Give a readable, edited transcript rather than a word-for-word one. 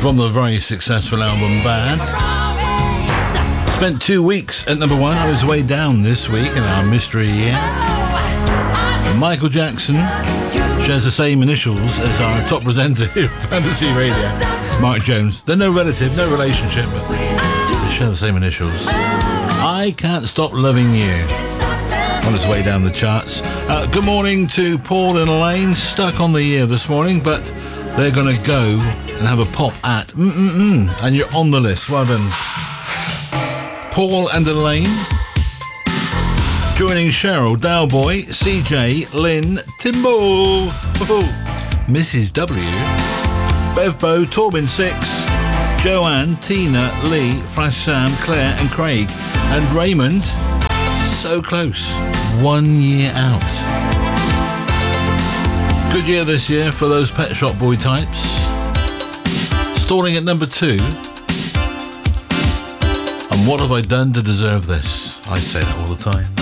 from the very successful album Bad. Spent 2 weeks at number 1, on his way down this week in our mystery year. Michael Jackson shares the same initials as our top presenter here at Fantasy Radio, Mark Jones. They're no relative, no relationship, but they share the same initials. I Can't Stop Loving You, on its way down the charts. Good morning to Paul and Elaine, stuck on the year this morning, but they're going to go and have a pop at and you're on the list. Well done. Paul and Elaine, joining Cheryl, Dowboy, CJ, Lynn, Timbo, Mrs. W, Bevbo, Torben 6, Joanne, Tina, Lee, Flash Sam, Claire and Craig, and Raymond. So close, 1 year out. Good year this year for those Pet Shop Boy types. Stalling at number 2. And what have I done to deserve this? I say that all the time.